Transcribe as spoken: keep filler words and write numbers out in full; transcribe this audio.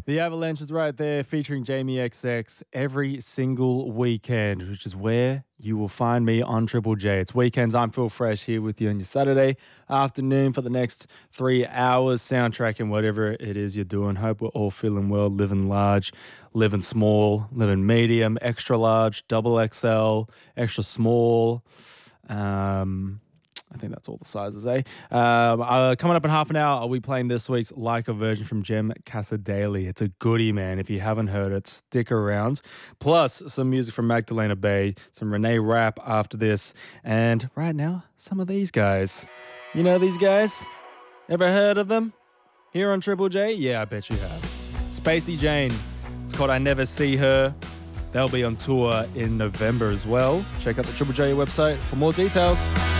The Avalanche is right there featuring Jamie X X every single weekend, which is where you will find me on Triple J. It's weekends. I'm Phil Fresh here with you on your Saturday afternoon for the next three hours, soundtracking whatever it is you're doing. Hope we're all feeling well, living large, living small, living medium, extra large, double X L, extra small. Um... I think that's all the sizes, eh? Um, uh, coming up in half an hour, I'll be playing this week's Like a Virgin from Jem Casadei. It's a goodie, man. If you haven't heard it, stick around. Plus, some music from Magdalena Bay, some Renee Rapp after this, and right now, some of these guys. You know these guys? Ever heard of them? Here on Triple J? Yeah, I bet you have. Spacey Jane. It's called I Never See Her. They'll be on tour in November as well. Check out the Triple J website for more details.